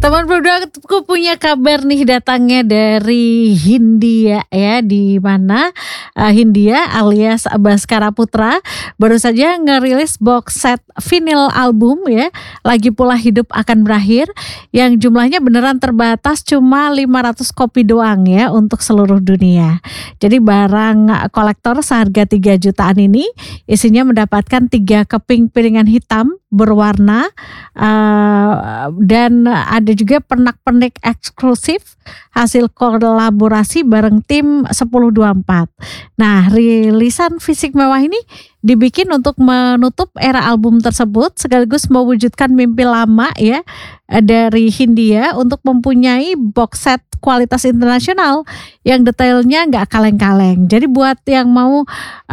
Teman berdua aku punya kabar nih datangnya dari Hindia ya, di mana Hindia alias Baskara Putra baru saja ngerilis box set vinyl album ya, Lagi Pula Hidup Akan Berakhir, yang jumlahnya beneran terbatas cuma 500 kopi doang ya untuk seluruh dunia. Jadi barang kolektor seharga 3 jutaan ini isinya mendapatkan 3 keping piringan hitam berwarna, dan ada juga pernak-pernik eksklusif hasil kolaborasi bareng tim 1024. Nah, rilisan fisik mewah ini dibikin untuk menutup era album tersebut sekaligus mewujudkan mimpi lama ya dari Hindia untuk mempunyai box set kualitas internasional yang detailnya nggak kaleng-kaleng. Jadi buat yang mau